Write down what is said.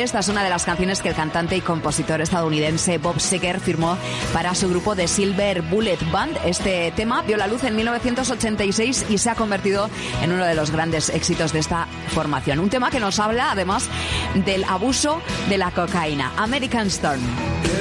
esta es una de las canciones que el cantante y compositor estadounidense Bob Seger firmó para su grupo The Silver Bullet Band. Este tema vio la luz en 1986 y se ha convertido en uno de los grandes éxitos de esta formación. Un tema que nos habla, además, del abuso de la cocaína. American Storm.